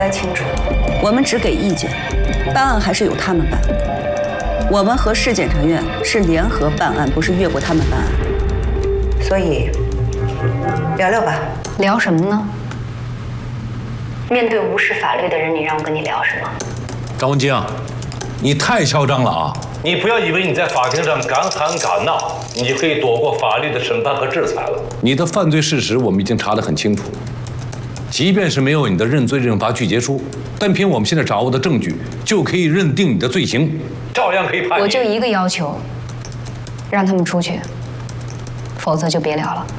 清楚，我们只给意见，办案还是由他们办。我们和市检察院是联合办案，不是越过他们办案。所以，聊聊吧。 聊什么呢？ 面对无视法律的人，你让我跟你聊什么？ 张文京，你太嚣张了啊！ 你不要以为你在法庭上敢喊敢闹，你就可以躲过法律的审判和制裁了。 你的犯罪事实我们已经查得很清楚，即便是没有你的认罪认罚拒绝书，单凭我们现在掌握的证据，就可以认定你的罪行， 照样可以判你。 我就一个要求，让他们出去，否则就别聊了。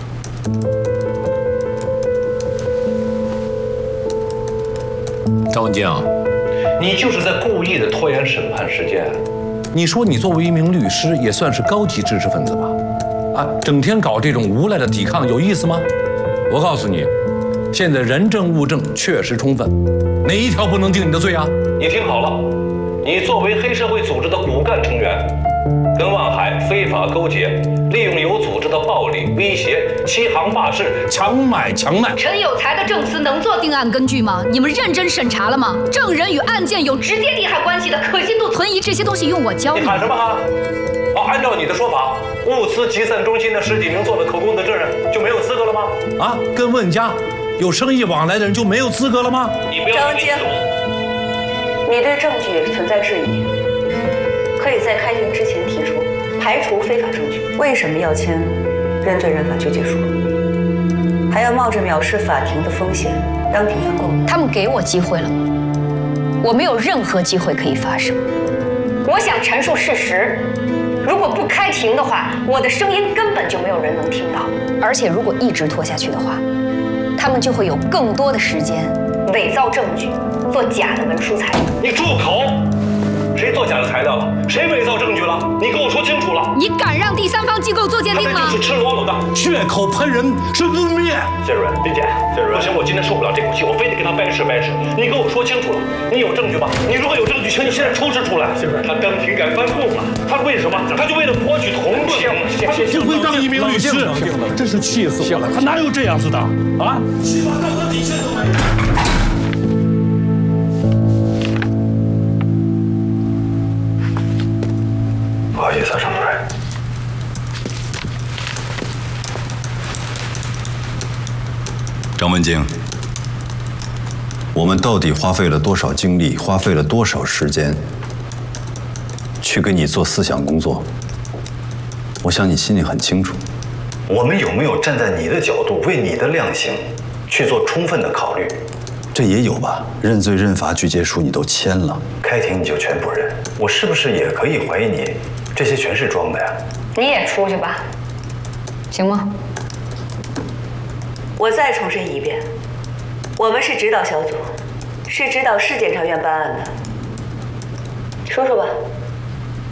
张文京， 你就是在故意的拖延审判时间。 你说你作为一名律师，也算是高级知识分子吧？啊，整天搞这种无赖的抵抗有意思吗？我告诉你，现在人证物证确实充分，哪一条不能定你的罪啊？ 你听好了，你作为黑社会组织的骨干成员，跟万海非法勾结，利用有组织的暴力威胁、欺行霸市、 强买强卖。 陈有才的证词能做定案根据吗？你们认真审查了吗？证人与案件有直接利害关系的，可信度存疑，这些东西用我教你。 你喊什么喊？按照你的说法，物资集散中心的10几名做了口供的证人就没有资格了吗？ 啊，跟问家有生意往来的人就没有资格了吗？ 张文京，你对证据存在质疑，可以在开庭之前提出，排除非法证据。为什么要签认罪认罚拒绝书？还要冒着藐视法庭的风险当庭发供？ 他们给我机会了吗？我没有任何机会可以发声。 我想阐述事实，如果不开庭的话，我的声音根本就没有人能听到。 而且如果一直拖下去的话，他们就会有更多的时间伪造证据，做假的文书材料。 你住口！谁做假的材料了？谁伪造证据了？你给我说清楚了！ 你敢让第三方机构做鉴定吗？ 他们就是赤裸裸的血口喷人，是污蔑。 谢主任，林姐，不行，我今天受不了这口气，我非得跟他掰扯掰扯。你给我说清楚了，你有证据吗？你如果有证据，请你现在出示出来。谢主任，他当庭敢翻供了，他为什么？他就为了博取同情。 就会当一名律师，真是气死我了！他哪有这样子的啊？起码任何底线都没有。 不好意思啊，张主任。 张文京，我们到底花费了多少精力，花费了多少时间，去给你做思想工作？我想你心里很清楚。 我们有没有站在你的角度，为你的量刑去做充分的考虑？ 这也有吧？认罪认罚拒绝书你都签了， 开庭你就全不认，我是不是也可以怀疑你这些全是装的呀？ 你也出去吧， 行吗？ 我再重申一遍，我们是指导小组，是指导市检察院办案的。说说吧。